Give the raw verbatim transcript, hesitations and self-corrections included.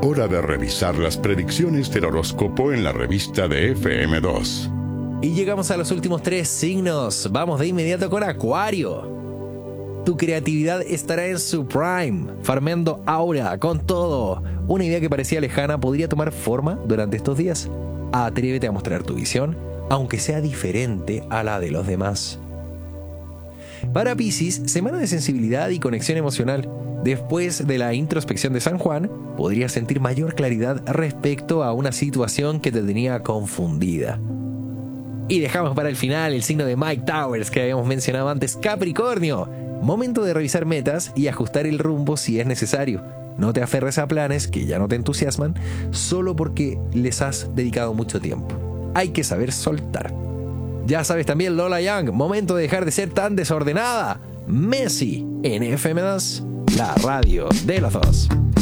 Hora de revisar las predicciones del horóscopo en la revista de F M dos. Y llegamos a los últimos tres signos. Vamos de inmediato con Acuario. Tu creatividad estará en su prime, farmeando aura con todo. Una idea que parecía lejana podría tomar forma durante estos días. Atrévete a mostrar tu visión, aunque sea diferente a la de los demás. Para Piscis, semana de sensibilidad y conexión emocional. Después de la introspección de San Juan, podrías sentir mayor claridad respecto a una situación que te tenía confundida. Y dejamos para el final el signo de Mike Towers que habíamos mencionado antes, Capricornio. Momento de revisar metas y ajustar el rumbo si es necesario. No te aferres a planes que ya no te entusiasman solo porque les has dedicado mucho tiempo. Hay que saber soltar. Ya sabes también, Lola Young, momento de dejar de ser tan desordenada. Messi en F M dos, la radio de los dos.